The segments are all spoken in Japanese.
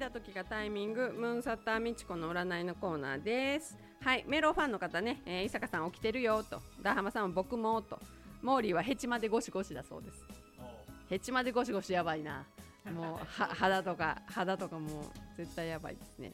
た時がタイミング、ムーンサッターみちこの占いのコーナーです。はい、メロファンの方ね、伊坂さん起きてるよと、ダハマさんは僕もと、モーリーはヘチマでゴシゴシだそうです。ヘチマでゴシゴシやばいな。もう肌とかもう絶対やばいですね。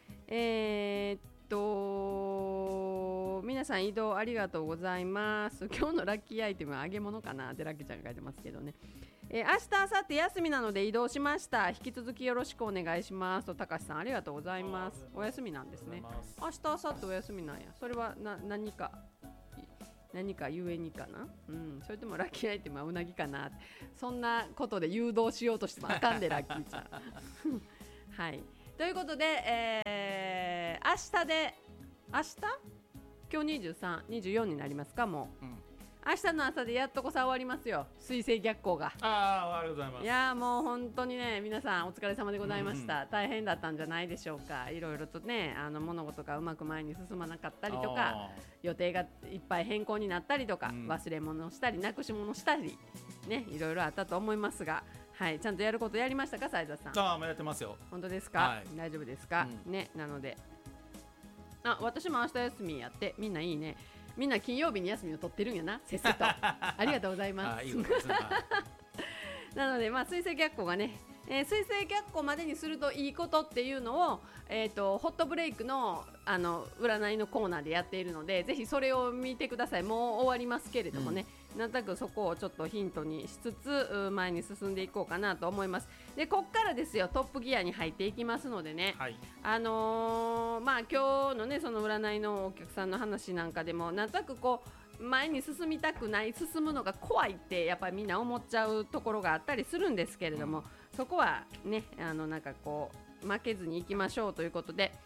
皆さん移動ありがとうございます。今日のラッキーアイテムは揚げ物かなってラッキーちゃんが書いてますけどね。明日明後日休みなので移動しました。引き続きよろしくお願いしますと、高橋さんありがとうございます。お休みなんですね。明日明後日お休みなんや。それは何かゆえにかな、それともラッキーアイテムはうなぎかな。そんなことで誘導しようとしてもあかんでラッキーちゃんはい、ということで、明日今日23、24になりますか。もう、明日の朝でやっとこさ終わりますよ、水星逆行が。 ありがとうございます。 いやもう本当にね、皆さんお疲れ様でございました。大変だったんじゃないでしょうか。いろいろとね、物事がうまく前に進まなかったりとか、予定がいっぱい変更になったりとか、忘れ物したりなくし物したりね、いろいろあったと思いますが、はい、ちゃんとやることやりましたか、斉田さん。 やってますよ。 本当ですか、大丈夫ですか、ね。なので私も明日休みやって、みんないいね。みんな金曜日に休みを取ってるんやな、せっせとありがとうございますいいことですねなので、水星逆行がね、水星逆行までにするといいことっていうのを、ホットブレイクの、占いのコーナーでやっているので、ぜひそれを見てください。もう終わりますけれどもね、なんとなくそこをちょっとヒントにしつつ前に進んでいこうかなと思います。で、こっからですよ、トップギアに入っていきますのでね、今日のね、その占いのお客さんの話なんかでも、なんとなくこう前に進みたくない、進むのが怖いってやっぱりみんな思っちゃうところがあったりするんですけれども、そこはね、なんかこう負けずにいきましょうということで、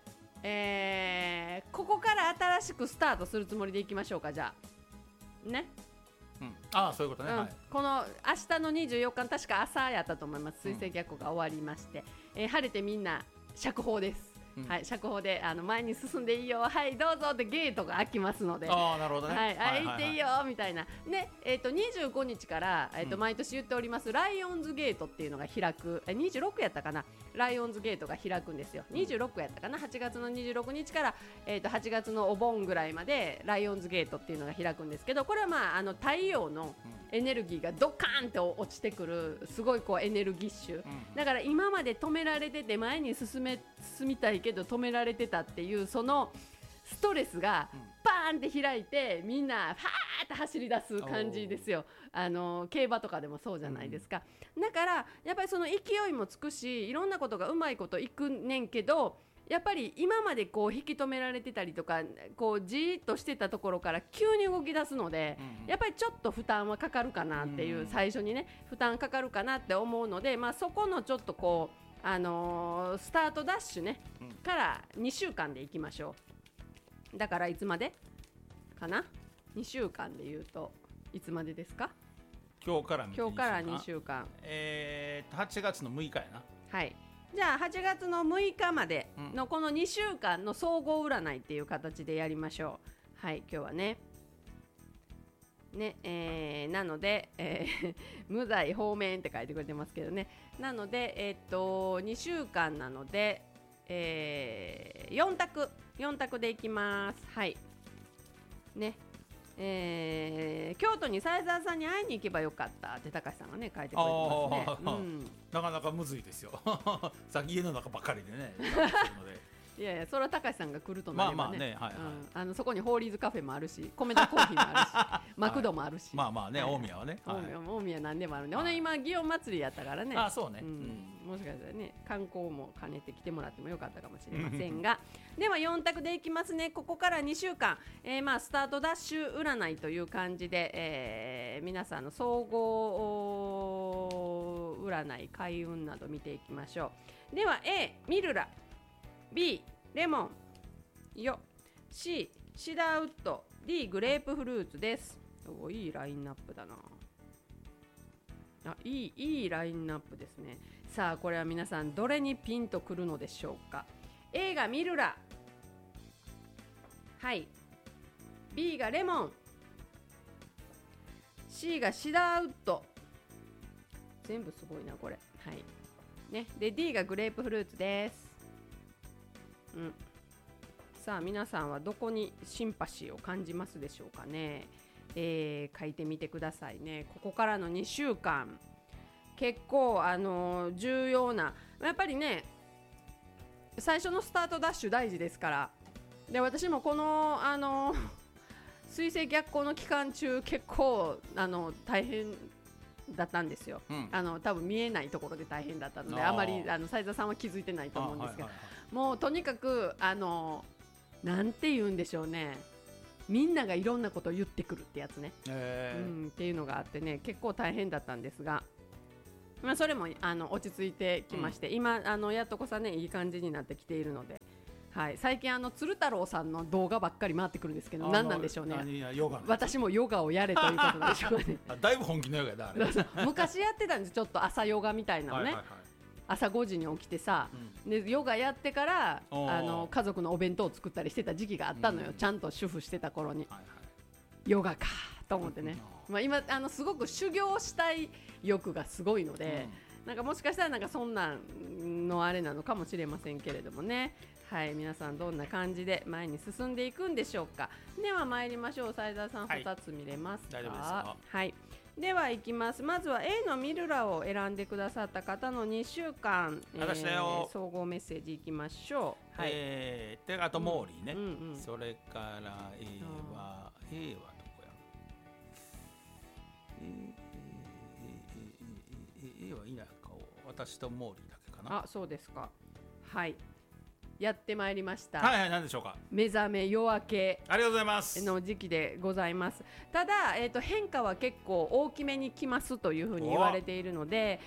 ここから新しくスタートするつもりでいきましょうか。じゃあね、 そういうことね、 この明日の24日、確か朝やったと思います。水星逆行が終わりまして、晴れてみんな釈放です。はい、釈放で前に進んでいいよ、はいどうぞってゲートが開きますので、 なるほどね、 行っていいよみたいなね。25日から、毎年言っておりますライオンズゲートっていうのが開く、26やったかな、ライオンズゲートが開くんですよ。26やったかな、8月の26日から、8月のお盆ぐらいまでライオンズゲートっていうのが開くんですけど、これは太陽のエネルギーがドカーンと落ちてくる、すごいこうエネルギッシュ、だから今まで止められてて、前に進みたいけど止められてたっていう、そのストレスがバーンって開いて、みんなファーって走り出す感じですよ。競馬とかでもそうじゃないですか。だからやっぱりその勢いもつくし、いろんなことがうまいこといくねんけど、やっぱり今までこう引き止められてたりとか、こうじーっとしてたところから急に動き出すので、やっぱりちょっと負担はかかるかなっていう、最初にね負担かかるかなって思うので、そこのちょっとこうスタートダッシュね、から2週間でいきましょう。だからいつまでかな、2週間でいうといつまでですか。 今日から 2週間、 8月の6日やな。 はい、じゃあ8月の6日までのこの2週間の総合占いっていう形でやりましょう。はい、今日はねなので、無罪放免って書いてくれてますけどね。なので、2週間なので、4択でいきます。はいね、京都に斉沢さんに会いに行けばよかったって高橋さんがね書いてくれてますね。 なかなかむずいですよさっき家の中ばっかりでねいやいや、それは高橋さんが来るとなればね、そこにホーリーズカフェもあるし、米田コーヒーもあるしマクドもあるし、 大宮はね、 大宮なんでもあるね。ほんで今祇園祭りやったからね。 そうね、 もしかしたらね、観光も兼ねて来てもらってもよかったかもしれませんがでは4択でいきますね。ここから2週間、スタートダッシュ占いという感じで、皆さんの総合占い、開運など見ていきましょう。では A ミルラ、 B レモン、C シダーウッド、 D グレープフルーツです。いいラインナップだな。いいラインナップですね。さあこれは皆さんどれにピンとくるのでしょうか。 A がミルラ、はい、 B がレモン、 C がシダーウッド。全部すごいなこれ。はいね、で D がグレープフルーツです。さあ皆さんはどこにシンパシーを感じますでしょうかね。書いてみてくださいね。ここからの2週間結構重要な、やっぱりね最初のスタートダッシュ大事ですから。で私もこの水星逆行の期間中結構大変だったんですよ、多分見えないところで大変だったので、あまり斉田さんは気づいてないと思うんですが、もうとにかくなんて言うんでしょうね、みんながいろんなことを言ってくるってやつね、っていうのがあってね、結構大変だったんですが、それも落ち着いてきまして、今やっとこさねいい感じになってきているので、はい、最近鶴太郎さんの動画ばっかり回ってくるんですけど、何なんでしょうね。私もヨガをやれということなんでしょうかね。 だいぶ本気のヨガやだあれ。 昔やってたんです、ちょっと朝ヨガみたいなのね、朝5時に起きてさ、でヨガやってから家族のお弁当を作ったりしてた時期があったのよ、ちゃんと主婦してた頃に、ヨガかと思ってね、今すごく修行したい欲がすごいので、なんかもしかしたらなんかそんなんのあれなのかもしれませんけれどもね。はい、皆さんどんな感じで前に進んでいくんでしょうか。では参りましょう。斉田さん2つ見れますか。 大丈夫ですか。 はい、ではいきます。まずは A のミルラを選んでくださった方の2週間、総合メッセージいきましょう。はい、 であとモーリーね、それから A はどこや、A はいないか、私とモーリーだけかな。 あ、そうですか。はい、やってまいりました。 はいはい、何でしょうか。 目覚め夜明け、 ありがとうございますの時期でございます。ただ、変化は結構大きめにきますというふうに言われているので、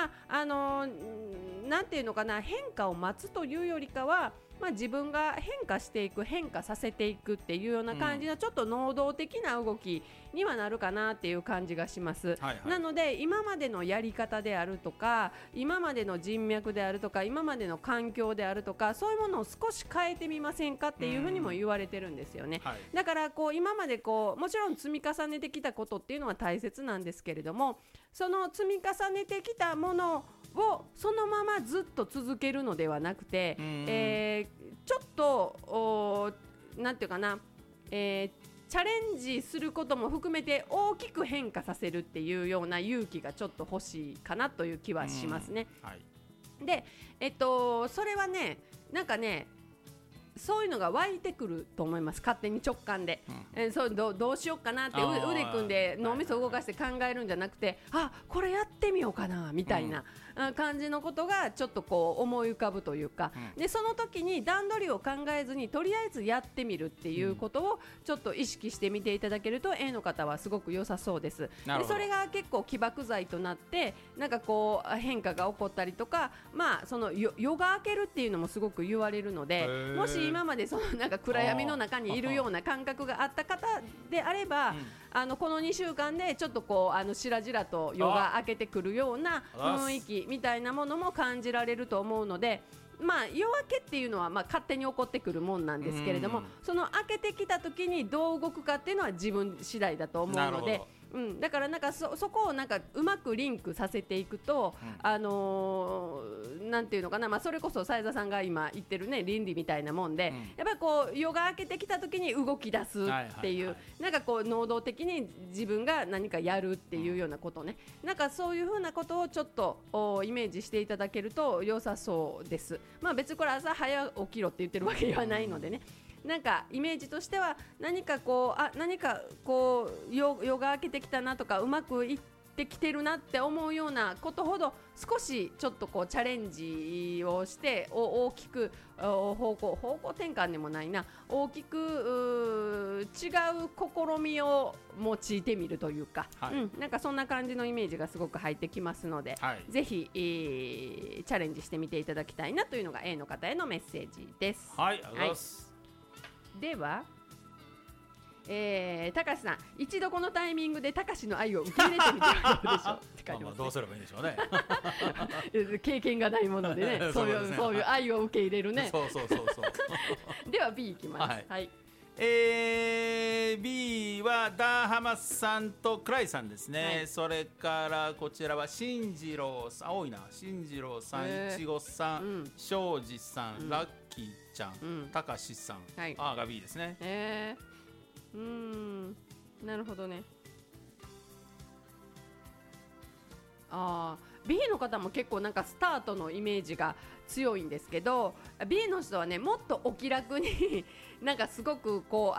なんていうのかな、変化を待つというよりかは、自分が変化していく、変化させていくっていうような感じの、ちょっと能動的な動きにはなるかなっていう感じがします、なので今までのやり方であるとか、今までの人脈であるとか、今までの環境であるとか、そういうものを少し変えてみませんかっていうふうにも言われてるんですよね、だから今までもちろん積み重ねてきたことっていうのは大切なんですけれども、その積み重ねてきたものをそのままずっと続けるのではなくて、ちょっとなんていうかな、チャレンジすることも含めて大きく変化させるっていうような勇気がちょっと欲しいかなという気はしますね、で、それはね、なんかね、そういうのが湧いてくると思います、勝手に直感で、どうしようかなって腕組んで脳みそ動かして考えるんじゃなくて、これやってみようかなみたいな感じのことがちょっと思い浮かぶというか、でその時に段取りを考えずにとりあえずやってみるっていうことをちょっと意識してみていただけると A の方はすごく良さそうです。でそれが結構起爆剤となって、なんか変化が起こったりとか、その夜が明けるっていうのもすごく言われるので、もし今までなんか暗闇の中にいるような感覚があった方であれば、この2週間でちょっとしらじらと夜が明けてくるような雰囲気みたいなものも感じられると思うので、夜明けっていうのは勝手に起こってくるもんなんですけれども、その明けてきた時にどう動くかっていうのは自分次第だと思うので、だからなんかそこをなんかうまくリンクさせていくと、なんていうのかな、それこそ斉田さんが今言ってるね、倫理みたいなもんで、やっぱり夜が明けてきた時に動き出すっていう、なんか能動的に自分が何かやるっていうようなことね、なんかそういうふうなことをちょっとイメージしていただけると良さそうです。別にこれ朝早起きろって言ってるわけではないのでね、なんかイメージとしては何か夜が明けてきたなとか、うまくいってきてるなって思うようなことほど、少しちょっとチャレンジをして大きく方向転換でもないな、大きく違う試みを用いてみるというか、なんかそんな感じのイメージがすごく入ってきますので、ぜひ、チャレンジしてみていただきたいなというのが A の方へのメッセージです。 はい、ありがとうございます。 では、たかしさん、一度このタイミングでたかしの愛を受け入れてみてはどうでしょうって書いてます、ね。 どうすればいいんでしょうね。 経験がないものでね、そういう愛を受け入れるね。 そう。 では B いきます。 B はダーハマさんとクライさんですね、 はい、 それからこちらは進次郎さん、多いな、進次郎さん、いちごさん、庄司さん、ラッキーちゃん、たかしさん、はい、が B ですね。 なるほどね。B の方も結構なんかスタートのイメージが強いんですけど、 B の人はねもっとお気楽になんかすごくこう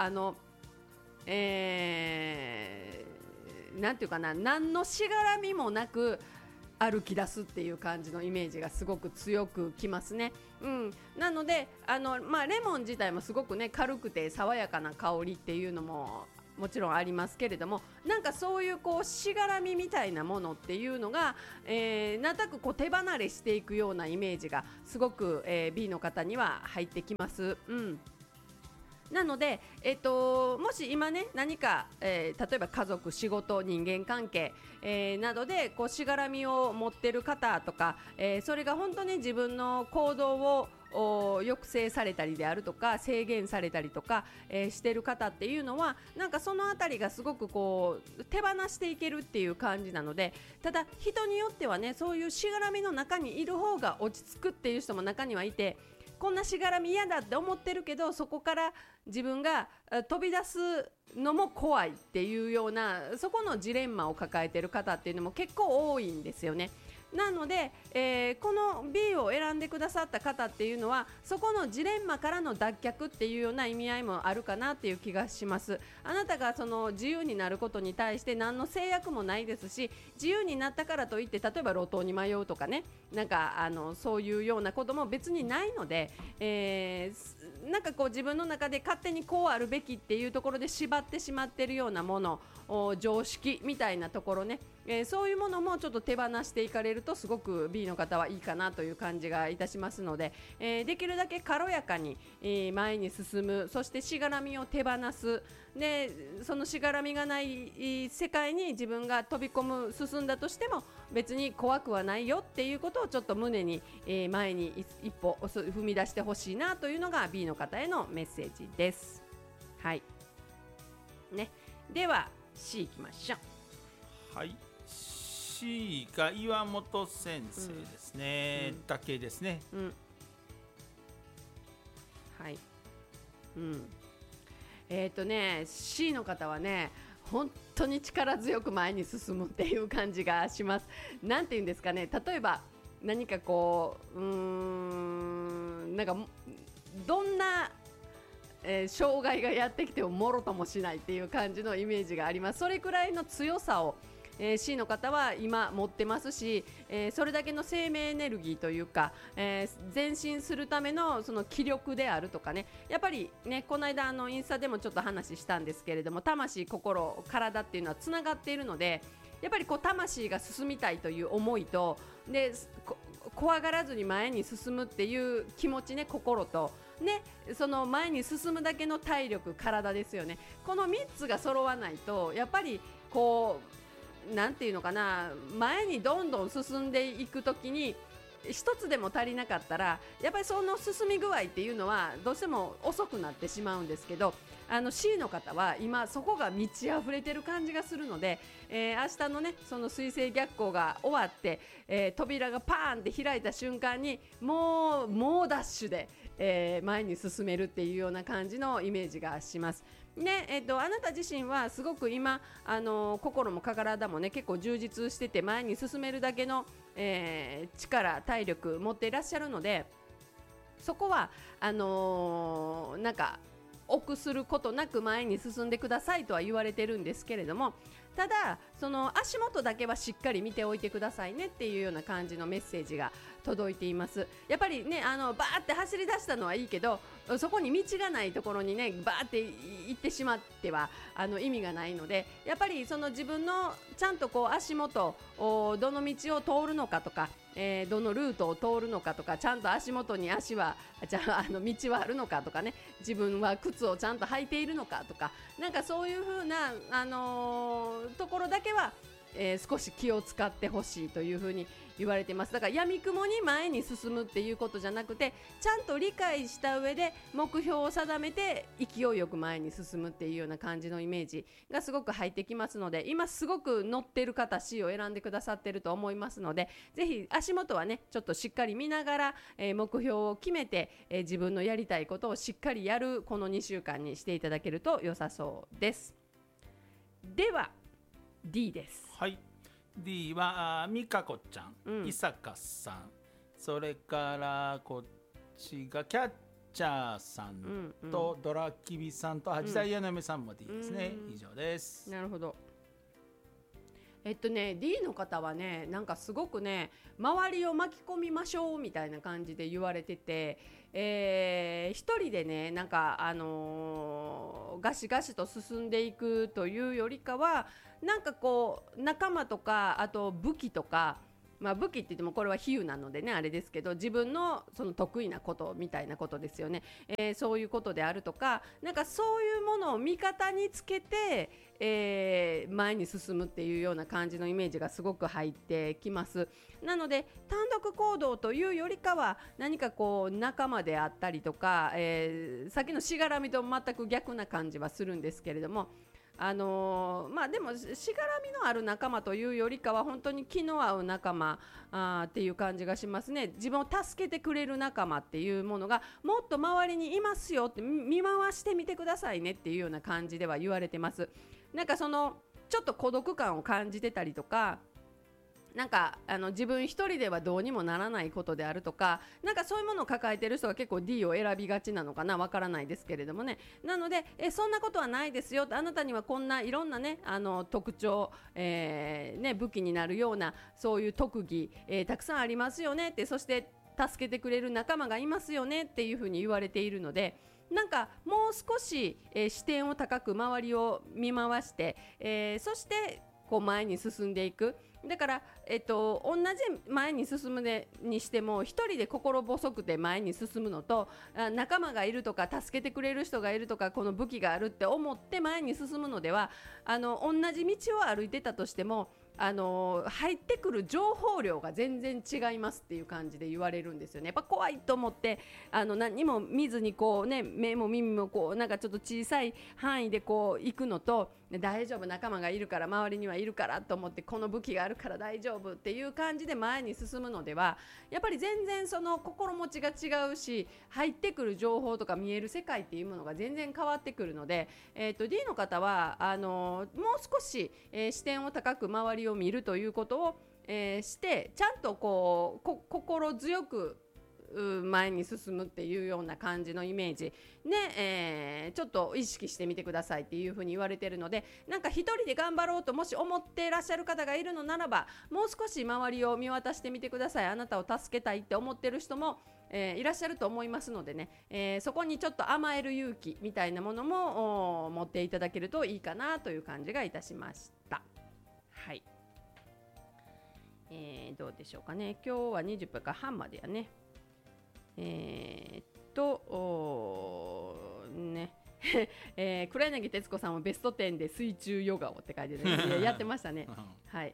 なんていうかな、何のしがらみもなく歩き出すっていう感じのイメージがすごく強くきますね。なのでレモン自体もすごくね軽くて爽やかな香りっていうのももちろんありますけれども、なんかそういうこうしがらみみたいなものっていうのが、なんとなくこう手離れしていくようなイメージがすごく、B の方には入ってきます。なので、もし今ね何か、例えば家族、仕事、人間関係、などでこうしがらみを持ってる方とか、それが本当に自分の行動を抑制されたりであるとか制限されたりとか、してる方っていうのはなんかそのあたりがすごくこう手放していけるっていう感じなので、ただ人によってはねそういうしがらみの中にいる方が落ち着くっていう人も中にはいて、こんなしがらみ嫌だって思ってるけどそこから自分が飛び出すのも怖いっていうような、そこのジレンマを抱えてる方っていうのも結構多いんですよね。なので、この B を選んでくださった方っていうのはそこのジレンマからの脱却っていうような意味合いもあるかなっていう気がします。あなたがその自由になることに対して何の制約もないですし、自由になったからといって例えば路頭に迷うとかね、なんかそういうようなことも別にないので、なんかこう自分の中で勝手にこうあるべきっていうところで縛ってしまっているようなもの、常識みたいなところね、そういうものもちょっと手放していかれるとすごく B の方はいいかなという感じがいたしますので、できるだけ軽やかに、前に進む、そしてしがらみを手放す、でそのしがらみがない世界に自分が飛び込む、進んだとしても別に怖くはないよっていうことをちょっと胸に、前に一歩踏み出してほしいなというのが B の方へのメッセージです。はいね、では C いきましょう。はい、C が岩本先生ですね、だけですね。 はい、C の方はね本当に力強く前に進むっていう感じがします。なんていうんですかね、例えば何かこうなんかどんな障害がやってきてももろともしないっていう感じのイメージがあります。それくらいの強さを、C の方は今持ってますし、それだけの生命エネルギーというか、前進するためのその気力であるとかね、やっぱりねこの間インスタでもちょっと話したんですけれども、魂、心、体っていうのはつながっているので、やっぱりこう魂が進みたいという思いとで怖がらずに前に進むっていう気持ちね、心とね、その前に進むだけの体力、体ですよね。この3つが揃わないとやっぱりこうなんていうのかな、前にどんどん進んでいくときに一つでも足りなかったらやっぱりその進み具合っていうのはどうしても遅くなってしまうんですけど、C の方は今そこが満ち溢れてる感じがするので、明日のねその水星逆行が終わって、扉がパーンって開いた瞬間にもうダッシュで、前に進めるっていうような感じのイメージがします。で、あなた自身はすごく今心も体もね結構充実してて前に進めるだけの、力、体力持っていらっしゃるので、そこはなんか臆することなく前に進んでくださいとは言われてるんですけれども、ただその足元だけはしっかり見ておいてくださいねっていうような感じのメッセージが届いています。やっぱりねバーって走り出したのはいいけど、そこに道がないところにねバーって行ってしまっては意味がないので、やっぱりその自分のちゃんとこう足元どの道を通るのかとか、どのルートを通るのかとか、ちゃんと足元に道はあるのかとかね、自分は靴をちゃんと履いているのかとか、なんかそういう風な、ところだけは、少し気を使ってほしいという風に言われてます。だから闇雲に前に進むっていうことじゃなくて、ちゃんと理解した上で目標を定めて勢いよく前に進むっていうような感じのイメージがすごく入ってきますので、今すごく乗ってる方 C を選んでくださってると思いますので、ぜひ足元はねちょっとしっかり見ながら、目標を決めて、自分のやりたいことをしっかりやるこの2週間にしていただけると良さそうです。では D です。 はい、 D はみかこちゃん、伊坂さん、それからこっちがキャッチャーさんと、ドラキビさんと八代屋の嫁さんも D ですね。以上です。 なるほど。D の方はね、なんかすごくね、周りを巻き込みましょうみたいな感じで言われてて、一人でね、なんかガシガシと進んでいくというよりかは、なんかこう仲間とか、あと武器とか、武器って言ってもこれは比喩なのでねあれですけど、自分のその得意なことみたいなことですよね。そういうことであるとか、なんかそういうものを味方につけて、前に進むっていうような感じのイメージがすごく入ってきます。なので単独行動というよりかは、何かこう仲間であったりとか、さっきのしがらみと全く逆な感じはするんですけれども、でもしがらみのある仲間というよりかは、本当に気の合う仲間っていう感じがしますね。自分を助けてくれる仲間っていうものがもっと周りにいますよって、見回してみてくださいねっていうような感じでは言われてます。なんかそのちょっと孤独感を感じてたりとか、なんか自分一人ではどうにもならないことであるとか、なんかそういうものを抱えている人が結構 D を選びがちなのかな、わからないですけれどもね。なのでそんなことはないですよ、あなたにはこんないろんなね特徴、武器になるようなそういう特技、たくさんありますよねって、そして助けてくれる仲間がいますよねっていうふうに言われているので、なんかもう少し、視点を高く周りを見回して、そしてこう前に進んでいく。だから、同じ前に進むにしても、一人で心細くて前に進むのと、仲間がいるとか助けてくれる人がいるとか、この武器があるって思って前に進むのでは、同じ道を歩いてたとしても入ってくる情報量が全然違いますっていう感じで言われるんですよね。やっぱ怖いと思って何も見ずにこうね、目も耳もこうなんかちょっと小さい範囲でこう行くのと、大丈夫仲間がいるから、周りにはいるからと思って、この武器があるから大丈夫っていう感じで前に進むのでは、やっぱり全然その心持ちが違うし、入ってくる情報とか見える世界っていうものが全然変わってくるので、D の方はもう少し、視点を高く周りを見るということを、して、ちゃんとこう心強く前に進むっていうような感じのイメージで、ちょっと意識してみてくださいっていうふうに言われているので、なんか一人で頑張ろうともし思っていらっしゃる方がいるのならば、もう少し周りを見渡してみてください。あなたを助けたいって思っている人も、いらっしゃると思いますのでね、そこにちょっと甘える勇気みたいなものも持っていただけるといいかなという感じがいたしました。はい、どうでしょうかね。今日は20分か半までやね。黒柳徹子さんもベスト10で水中ヨガをって書いてる、ね、やってましたね。はい、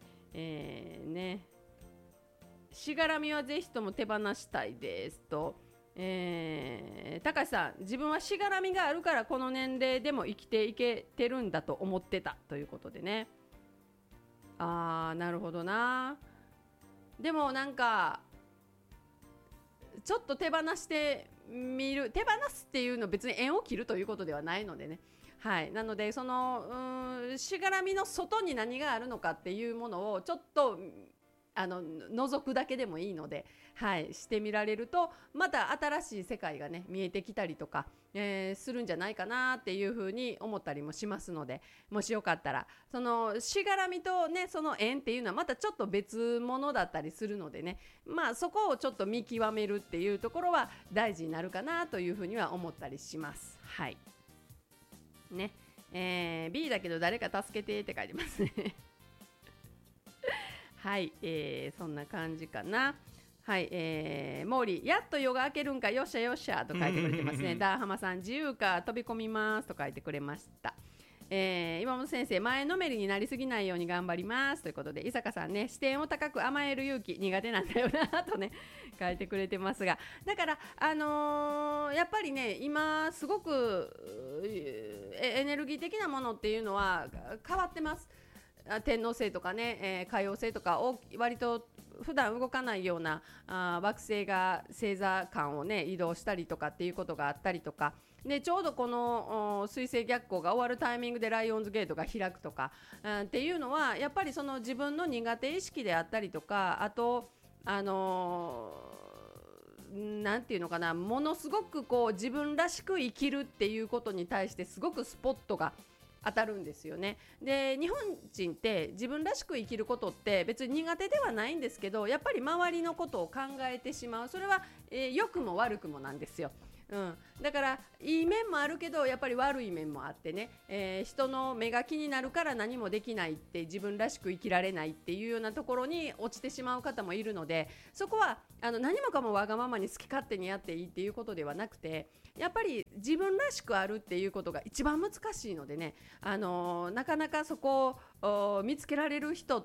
しがらみはぜひとも手放したいですと、高橋さん、自分はしがらみがあるからこの年齢でも生きていけてるんだと思ってたということでね。なるほどな。でもなんかちょっと手放してみる、手放すっていうのは別に縁を切るということではないのでね。はい、なのでそのしがらみの外に何があるのかっていうものをちょっと覗くだけでもいいので、はい、してみられるとまた新しい世界がね見えてきたりとか、するんじゃないかなっていうふうに思ったりもしますので、もしよかったらそのしがらみとねその縁っていうのはまたちょっと別物だったりするのでね、そこをちょっと見極めるっていうところは大事になるかなというふうには思ったりします。はいね、B だけど誰か助けてって書いてますねはい、そんな感じかな。はい、モーリー、やっと夜が明けるんか、よっしゃよっしゃと書いてくれてますね。ダーハマさん、自由か飛び込みますと書いてくれました。 今本先生、前のめりになりすぎないように頑張りますということで、伊坂さんね、視点を高く甘える勇気苦手なんだよなとね書いてくれてますが、だからやっぱりね、今すごくエネルギー的なものっていうのは変わってます。天王星とかね、海王星とか割と普段動かないような惑星が星座間をね移動したりとかっていうことがあったりとかで、ちょうどこの水星逆行が終わるタイミングでライオンズゲートが開くとか、っていうのはやっぱりその自分の苦手意識であったりとか、あとなんていうのかな、ものすごくこう自分らしく生きるっていうことに対してすごくスポットが当たるんですよね。で、日本人って自分らしく生きることって別に苦手ではないんですけど、やっぱり周りのことを考えてしまう。それは、良くも悪くもなんですよ。だからいい面もあるけどやっぱり悪い面もあってね、人の目が気になるから何もできないって自分らしく生きられないっていうようなところに落ちてしまう方もいるので、そこは何もかもわがままに好き勝手にやっていいっていうことではなくて、やっぱり自分らしくあるっていうことが一番難しいのでね、なかなかそこを見つけられる人って、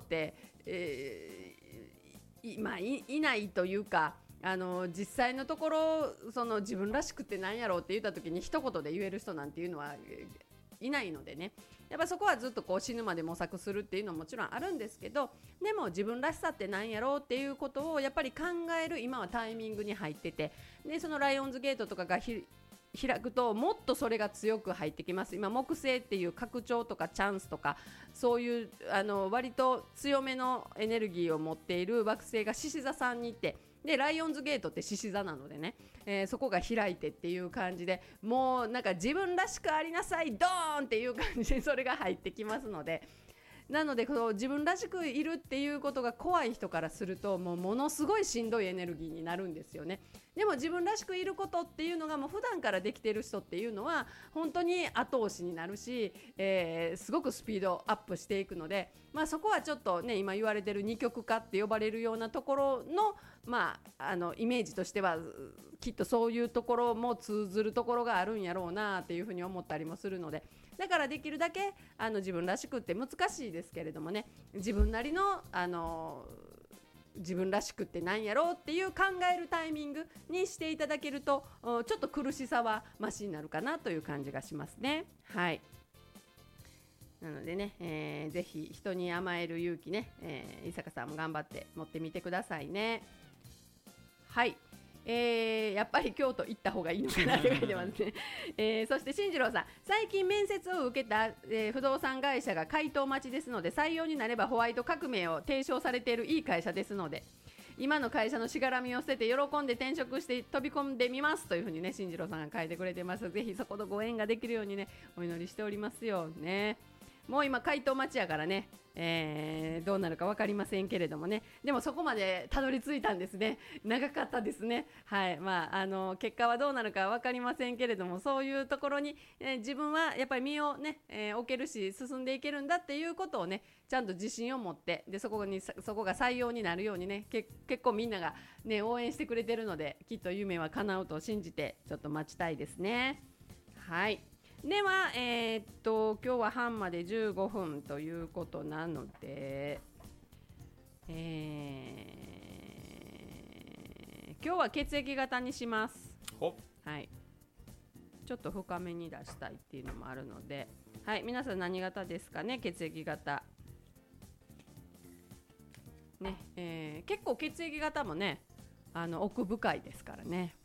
いないというか、実際のところその自分らしくって何やろうって言った時に一言で言える人なんていうのはいないのでね、やっぱそこはずっとこう死ぬまで模索するっていうのももちろんあるんですけど、でも自分らしさって何やろうっていうことをやっぱり考える今はタイミングに入ってて、でそのライオンズゲートとかが開くともっとそれが強く入ってきます。今木星っていう拡張とかチャンスとかそういう割と強めのエネルギーを持っている惑星が獅子座さんにいて、でライオンズゲートって獅子座なのでね、そこが開いてっていう感じで、もうなんか自分らしくありなさいドーンっていう感じでそれが入ってきますので、なのでこの自分らしくいるっていうことが怖い人からするとものすごいしんどいエネルギーになるんですよね。でも自分らしくいることっていうのがもう普段からできてる人っていうのは本当に後押しになるし、すごくスピードアップしていくので、そこはちょっとね今言われてる二極化って呼ばれるようなところの、イメージとしてはきっとそういうところも通ずるところがあるんやろうなっていうふうに思ったりもするので、だからできるだけ自分らしくって難しいですけれどもね、自分なりの自分らしくって何やろうっていう考えるタイミングにしていただけるとちょっと苦しさはマシになるかなという感じがしますね。はい、なのでね、ぜひ人に甘える勇気ね、伊坂さんも頑張って持ってみてくださいね。はい、やっぱり京都行った方がいいのかなって書いてますね、そして進次郎さん、最近面接を受けた、不動産会社が回答待ちですので、採用になればホワイト革命を提唱されているいい会社ですので、今の会社のしがらみを捨てて喜んで転職して飛び込んでみますというふうにね進次郎さんが書いてくれてます。ぜひそこのご縁ができるようにねお祈りしておりますよね。もう今回答待ちやからね、どうなるか分かりませんけれどもね、でもそこまでたどり着いたんですね。長かったですね。はい、結果はどうなるか分かりませんけれども、そういうところに、自分はやっぱり身をね、置けるし進んでいけるんだっていうことをねちゃんと自信を持って、でそこが採用になるようにね結構みんながね応援してくれてるので、きっと夢は叶うと信じてちょっと待ちたいですね。はい、では、今日は半まで15分ということなので、今日は血液型にします。はい、ちょっと深めに出したいっていうのもあるので、はい、皆さん何型ですかね。血液型ね、結構血液型もね奥深いですからね。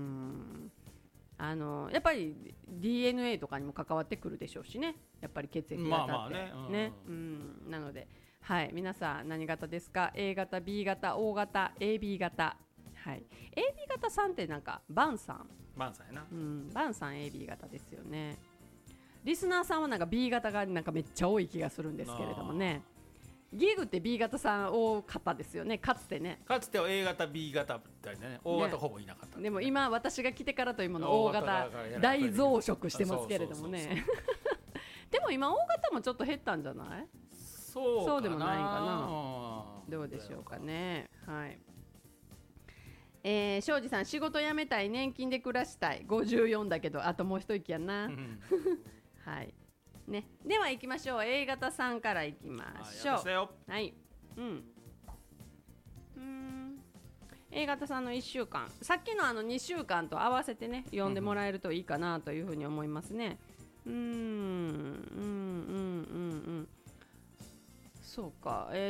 やっぱり DNA とかにも関わってくるでしょうしね、やっぱり血液型ってね、なので、はい、皆さん何型ですか。 A 型 B 型 O 型 AB 型、はい、AB 型さんってなんかバンさんやな、 バンさん AB 型ですよね。リスナーさんはなんか B 型がなんかめっちゃ多い気がするんですけれどもね。ギグって B 型さん多かったですよね、かつてね。 かつては A 型 B 型みたいなね、O 型ほぼいなかった、ね、 でも今私が来てからというもの O 型大増殖してますけれどもね。でも今 O 型もちょっと減ったんじゃない？そうでもないかな。どうでしょうかね。はい、庄司さん、仕事辞めたい、年金で暮らしたい、54だけどあともう一息やな。はい、 ね、では行きましょう。A 型さんから行きましょう。はい、A 型さんの1週間、さっきの2週間と合わせてね読んでもらえるといいかなというふうに思いますね。そうか。A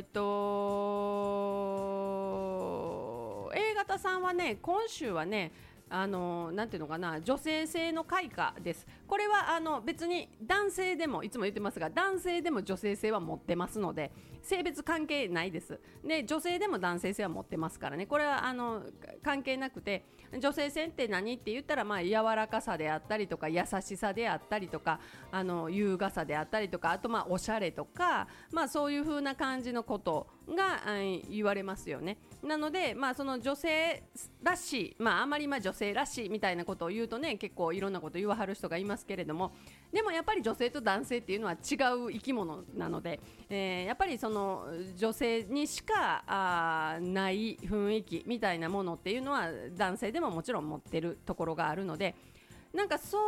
型さんはね、今週はね、なんていうのかな、女性性の開花です。これは別に男性でも、いつも言ってますが、男性でも女性性は持ってますので、性別関係ないです。で、女性でも男性性は持ってますからね。これは関係なくて、女性性って何って言ったら、まあ柔らかさであったりとか、優しさであったりとか、優雅さであったりとか、あとまあおしゃれとか、まあそういう風な感じのことが言われますよね。なので、まあその女性らしい、まああまり女性らしいみたいなことを言うとね、結構いろんなこと言わはる人がいますけれども、でもやっぱり女性と男性っていうのは違う生き物なので、やっぱりその女性にしかない雰囲気みたいなものっていうのは男性でももちろん持ってるところがあるので、なんかそう